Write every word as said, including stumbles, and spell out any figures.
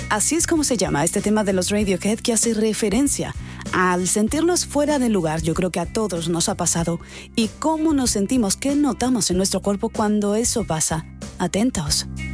Así es como se llama este tema de los Radiohead, que hace referencia al sentirnos fuera del lugar. Yo creo que a todos nos ha pasado. ¿Y cómo nos sentimos? ¿Qué notamos en nuestro cuerpo cuando eso pasa? Atentos.